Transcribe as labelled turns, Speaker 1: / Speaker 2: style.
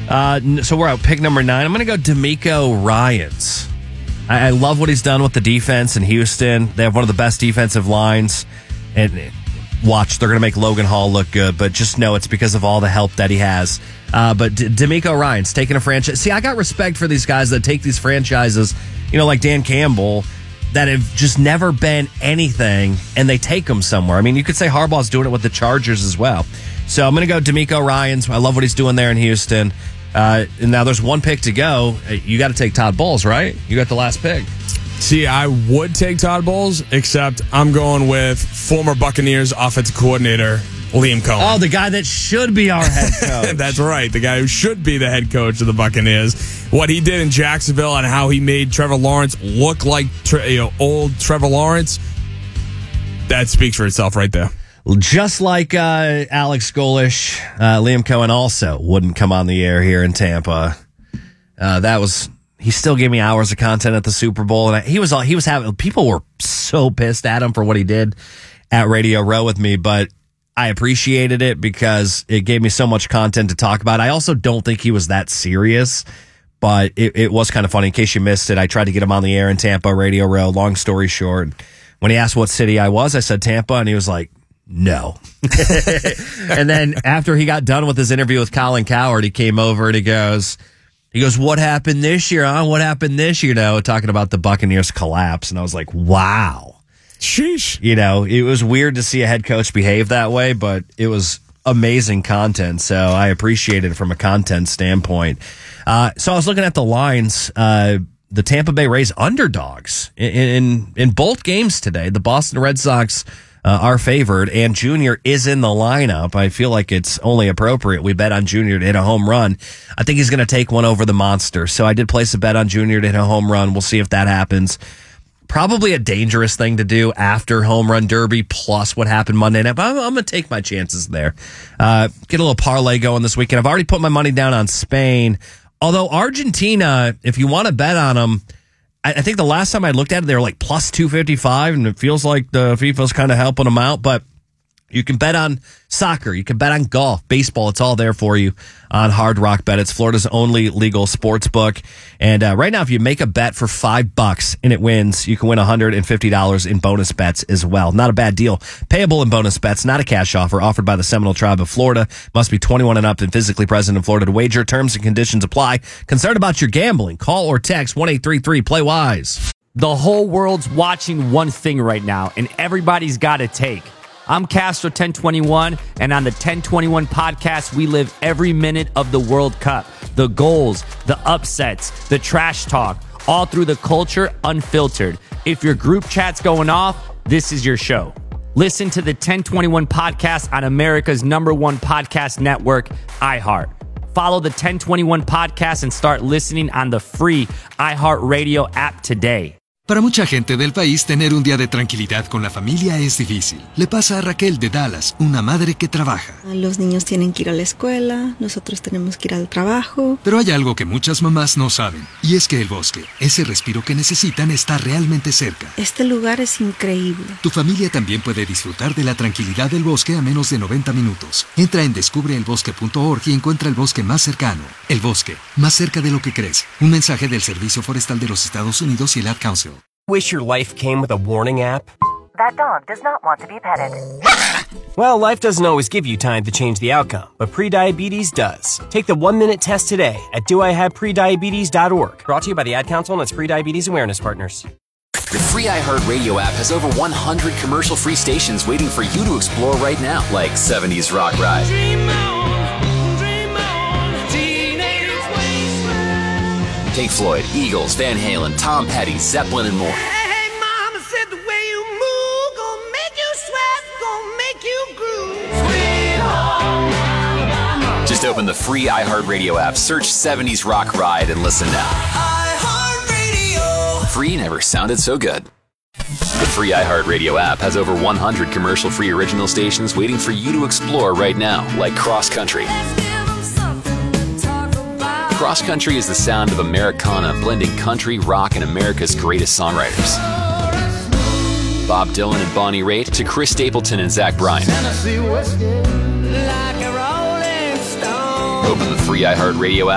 Speaker 1: So we're at pick number 9. I'm going to go D'Amico Ryans. I love what he's done with the defense in Houston. They have one of the best defensive lines. And watch, they're going to make Logan Hall look good, but just know it's because of all the help that he has. But D'Amico Ryans taking a franchise. See, I got respect for these guys that take these franchises, like Dan Campbell, that have just never been anything, and they take them somewhere. I mean, you could say Harbaugh's doing it with the Chargers as well. So I'm going to go D'Amico Ryans. I love what he's doing there in Houston. And now there's one pick to go. You got to take Todd Bowles, right? You got the last pick.
Speaker 2: See, I would take Todd Bowles, except I'm going with former Buccaneers offensive coordinator Liam Cohen.
Speaker 1: Oh, the guy that should be our head coach.
Speaker 2: That's right. The guy who should be the head coach of the Buccaneers. What he did in Jacksonville and how he made Trevor Lawrence look like old Trevor Lawrence, that speaks for itself right there.
Speaker 1: Just like Alex Golesh, Liam Cohen also wouldn't come on the air here in Tampa. He still gave me hours of content at the Super Bowl, and people were so pissed at him for what he did at Radio Row with me, but I appreciated it because it gave me so much content to talk about. I also don't think he was that serious, but it was kind of funny. In case you missed it, I tried to get him on the air in Tampa, Radio Row. Long story short, when he asked what city I was, I said Tampa, and he was like, no. And then after he got done with his interview with Colin Cowherd, he came over and he goes, what happened this year, huh? What happened this year? Talking about the Buccaneers collapse. And I was like, wow.
Speaker 2: Sheesh.
Speaker 1: It was weird to see a head coach behave that way, but it was amazing content. So I appreciated it from a content standpoint. So I was looking at the lines. The Tampa Bay Rays underdogs in both games today. The Boston Red Sox are favored, and Junior is in the lineup. I feel like it's only appropriate we bet on Junior to hit a home run. I think he's going to take one over the monster. So I did place a bet on Junior to hit a home run. We'll see if that happens. Probably a dangerous thing to do after Home Run Derby plus what happened Monday night. But I'm going to take my chances there. Get a little parlay going this weekend. I've already put my money down on Spain. Although Argentina, if you want to bet on them, I think the last time I looked at it, they were like plus 255, and it feels like the FIFA's kind of helping them out. But you can bet on soccer. You can bet on golf, baseball. It's all there for you on Hard Rock Bet. It's Florida's only legal sports book. And right now, if you make a bet for $5 and it wins, you can win $150 in bonus bets as well. Not a bad deal. Payable in bonus bets, not a cash offer, offered by the Seminole Tribe of Florida. Must be 21 and up and physically present in Florida to wager. Terms and conditions apply. Concerned about your gambling? Call or text 1-833-PLAY-WISE.
Speaker 3: The whole world's watching one thing right now, and everybody's got a take. I'm Castro 1021, and on the 1021 podcast, we live every minute of the World Cup. The goals, the upsets, the trash talk, all through the culture, unfiltered. If your group chat's going off, this is your show. Listen to the 1021 podcast on America's #1 podcast network, iHeart. Follow the 1021 podcast and start listening on the free iHeartRadio app today.
Speaker 4: Para mucha gente del país, tener un día de tranquilidad con la familia es difícil. Le pasa a Raquel de Dallas, una madre que trabaja.
Speaker 5: Los niños tienen que ir a la escuela, nosotros tenemos que ir al trabajo.
Speaker 4: Pero hay algo que muchas mamás no saben, y es que el bosque, ese respiro que necesitan, está realmente cerca.
Speaker 5: Este lugar es increíble.
Speaker 4: Tu familia también puede disfrutar de la tranquilidad del bosque a menos de 90 minutos. Entra en descubreelbosque.org y encuentra el bosque más cercano. El bosque, más cerca de lo que crees. Un mensaje del Servicio Forestal de los Estados Unidos y el Ad Council.
Speaker 6: Wish your life came with a warning app?
Speaker 7: That dog does not want to be petted.
Speaker 6: Well, life doesn't always give you time to change the outcome, but prediabetes does. Take the 1-minute test today at doihaveprediabetes.org. Brought to you by the Ad Council and its Prediabetes Awareness Partners.
Speaker 8: The free iHeartRadio app has over 100 commercial-free stations waiting for you to explore right now, like 70s Rock Ride.
Speaker 9: Dream on, teenage wasteland.
Speaker 8: Pink Floyd, Eagles, Van Halen, Tom Petty, Zeppelin, and more.
Speaker 9: Hey, mama said the way you move gonna make you sweat, gonna make you groove. Sweet home Alabama.
Speaker 8: Just open the free iHeartRadio app, search 70s Rock Ride, and listen now.
Speaker 9: iHeartRadio.
Speaker 8: Free never sounded so good. The free iHeartRadio app has over 100 commercial-free original stations waiting for you to explore right now, like Cross Country. Cross Country is the sound of Americana blending country, rock, and America's greatest songwriters. Bob Dylan and Bonnie Raitt to Chris Stapleton and Zach Bryan. Open the free iHeartRadio app